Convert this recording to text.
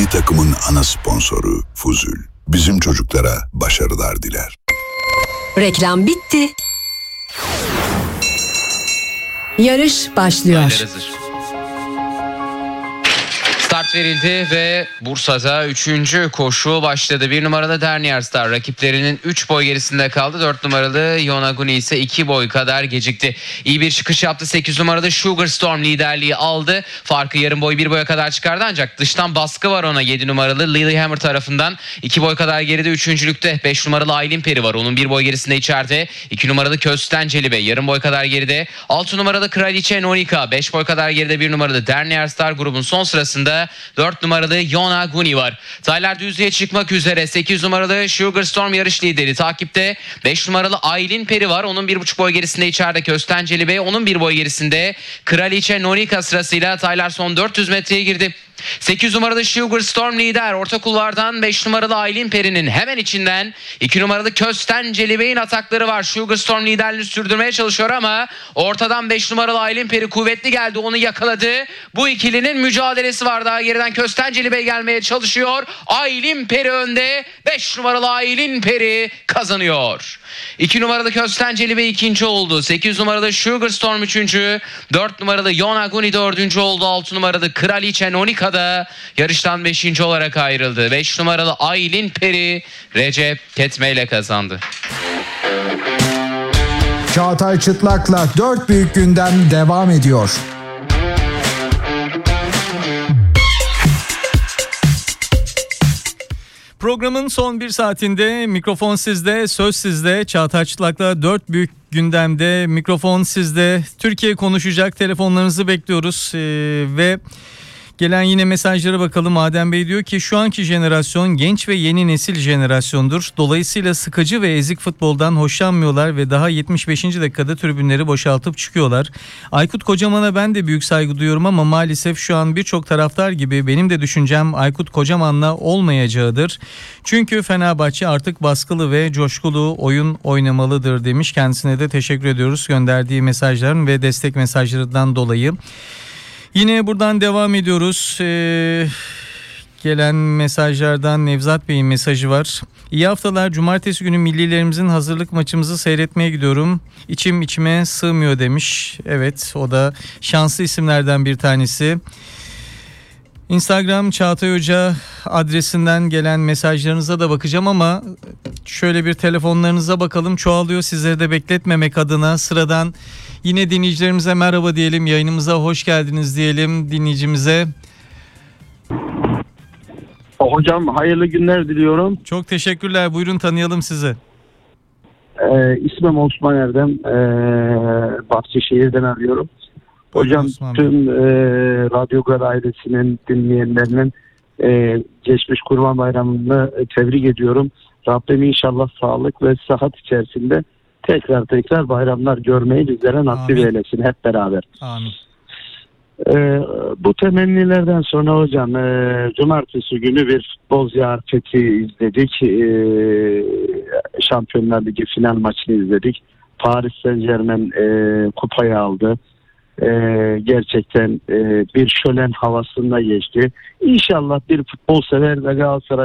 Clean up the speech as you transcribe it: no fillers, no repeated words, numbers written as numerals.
Milli takımın ana sponsoru Fuzul. Bizim çocuklara başarılar diler. Reklam bitti. Yarış başlıyor. Start verildi ve Bursa'da 3. koşu başladı. 1 numaralı Dernier Star rakiplerinin 3 boy gerisinde kaldı. 4 numaralı Yonaguni ise 2 boy kadar gecikti. İyi bir çıkış yaptı. 8 numaralı Sugar Storm liderliği aldı. Farkı yarım boy 1 boya kadar çıkardı ancak dıştan baskı var ona 7 numaralı Lilyhammer tarafından. 2 boy kadar geride 3.lükte 5 numaralı Aylin Peri var. Onun 1 boy gerisinde içeride. 2 numaralı Köstenceli Bey yarım boy kadar geride. 6 numaralı Kraliçe Nonika 5 boy kadar geride. 1 numaralı Dernier Star grubun son sırasında 4 numaralı Yonaguni var. Taylar düzlüğe çıkmak üzere. 8 numaralı Sugar Storm yarış lideri. Takipte 5 numaralı Aylin Peri var. Onun 1,5 boy gerisinde içeride Köstenceli Bey. Onun 1 boy gerisinde Kraliçe Nonika sırasıyla Taylar son 400 metreye girdi. 8 numaralı Sugar Storm lider. Orta kulvardan 5 numaralı Aylin Peri'nin hemen içinden 2 numaralı Köstenceli Bey'in atakları var. Sugar Storm liderliğini sürdürmeye çalışıyor ama ortadan 5 numaralı Aylin Peri kuvvetli geldi. Onu yakaladı. Bu ikilinin mücadelesi var. Daha geriden Köstenceli Bey gelmeye çalışıyor. Aylin Peri önde. 5 numaralı Aylin Peri kazanıyor. 2 numaralı Köstenceli Bey ikinci oldu. 8 numaralı Sugar Storm üçüncü. 4 numaralı Yonaguni dördüncü oldu. 6 numaralı Kraliçe Nonika da yarıştan 5. olarak ayrıldı. 5 numaralı Aylin Peri Recep Ketme ile kazandı. Çağatay Çıtlak'la 4 büyük gündem devam ediyor. Programın son bir saatinde mikrofon sizde, söz sizde. Çağatay Çıtlak'la 4 büyük gündemde mikrofon sizde. Türkiye konuşacak, telefonlarınızı bekliyoruz ve gelen yine mesajlara bakalım. Adem Bey diyor ki şu anki jenerasyon genç ve yeni nesil jenerasyondur. Dolayısıyla sıkıcı ve ezik futboldan hoşlanmıyorlar ve daha 75. dakikada tribünleri boşaltıp çıkıyorlar. Aykut Kocaman'a ben de büyük saygı duyuyorum ama maalesef şu an birçok taraftar gibi benim de düşüncem Aykut Kocaman'la olmayacağıdır. Çünkü Fenerbahçe artık baskılı ve coşkulu oyun oynamalıdır demiş. Kendisine de teşekkür ediyoruz gönderdiği mesajların ve destek mesajlarından dolayı. Yine buradan devam ediyoruz. Gelen mesajlardan Nevzat Bey'in mesajı var. İyi haftalar. Cumartesi günü millilerimizin hazırlık maçımızı seyretmeye gidiyorum. İçim içime sığmıyor demiş. Evet, o da şanslı isimlerden bir tanesi. Instagram Çağatay Hoca adresinden gelen mesajlarınıza da bakacağım ama şöyle bir telefonlarınıza bakalım. Çoğalıyor, sizleri de bekletmemek adına sıradan yine dinleyicilerimize merhaba diyelim. Yayınımıza hoş geldiniz diyelim dinleyicimize. Hocam hayırlı günler diliyorum. Çok teşekkürler. Buyurun tanıyalım sizi. İsmim Osman Erdem. Bahçeşehir'den arıyorum. Hocam tüm Radyo Gar ailesinin dinleyenlerinin geçmiş Kurban Bayramı'nı tebrik ediyorum. Rabbim inşallah sağlık ve sıhhat içerisinde tekrar bayramlar görmeyi bizlere nasip eylesin hep beraber. Amin. Bu temennilerden sonra hocam cumartesi günü bir futbol ziyareti izledik. Şampiyonlar Ligi final maçını izledik. Paris Saint-Germain kupayı aldı. Gerçekten bir şölen havasında geçti. İnşallah bir futbol sever ve Galatasaray